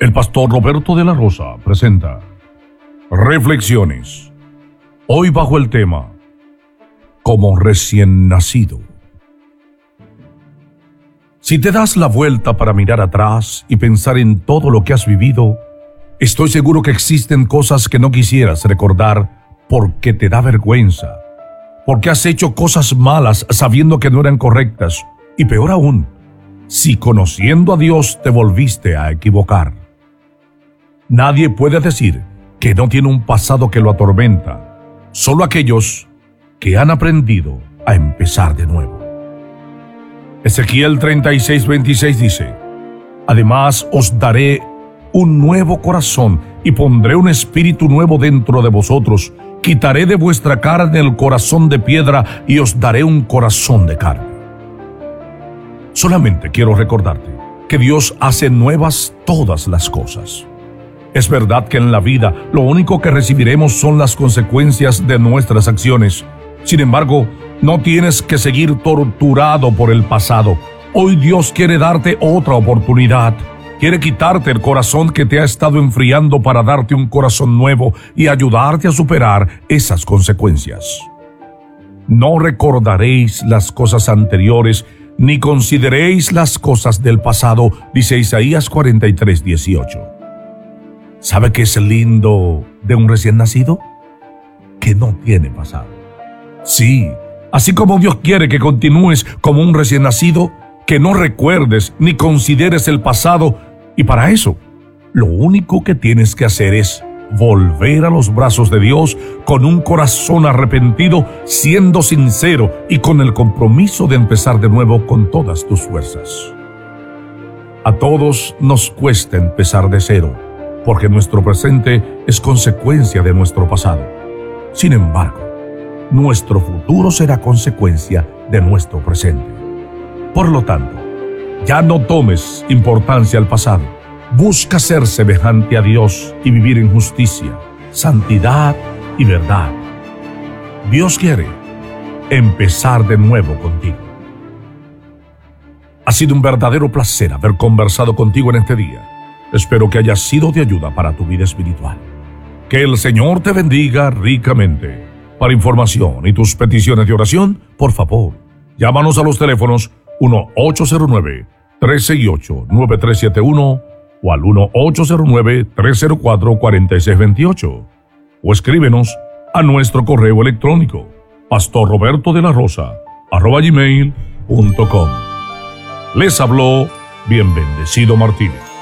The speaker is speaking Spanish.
El pastor Roberto de la Rosa presenta Reflexiones, hoy bajo el tema Como recién nacido. Si te das la vuelta para mirar atrás y pensar en todo lo que has vivido, estoy seguro que existen cosas que no quisieras recordar porque te da vergüenza, porque has hecho cosas malas sabiendo que no eran correctas, y peor aún, si conociendo a Dios te volviste a equivocar. Nadie puede decir que no tiene un pasado que lo atormenta, solo aquellos que han aprendido a empezar de nuevo. Ezequiel 36:26 dice: Además os daré un nuevo corazón y pondré un espíritu nuevo dentro de vosotros. Quitaré de vuestra carne el corazón de piedra y os daré un corazón de carne. Solamente quiero recordarte que Dios hace nuevas todas las cosas. Es verdad que en la vida lo único que recibiremos son las consecuencias de nuestras acciones. Sin embargo, no tienes que seguir torturado por el pasado. Hoy Dios quiere darte otra oportunidad. Quiere quitarte el corazón que te ha estado enfriando para darte un corazón nuevo y ayudarte a superar esas consecuencias. No recordaréis las cosas anteriores, ni consideréis las cosas del pasado, dice Isaías 43:18. ¿Sabe qué es lindo de un recién nacido? Que no tiene pasado. Sí, así como Dios quiere que continúes como un recién nacido, que no recuerdes ni consideres el pasado, y para eso, lo único que tienes que hacer es volver a los brazos de Dios con un corazón arrepentido, siendo sincero y con el compromiso de empezar de nuevo con todas tus fuerzas. A todos nos cuesta empezar de cero, porque nuestro presente es consecuencia de nuestro pasado. Sin embargo, nuestro futuro será consecuencia de nuestro presente. Por lo tanto, ya no tomes importancia al pasado. Busca ser semejante a Dios y vivir en justicia, santidad y verdad. Dios quiere empezar de nuevo contigo. Ha sido un verdadero placer haber conversado contigo en este día. Espero que haya sido de ayuda para tu vida espiritual. Que el Señor te bendiga ricamente. Para información y tus peticiones de oración, por favor, llámanos a los teléfonos 1-809-368-9371 o al 1-809-304-4628, o escríbenos a nuestro correo electrónico pastorrobertodelarosa@gmail.com. Les habló Bien Bendecido Martínez.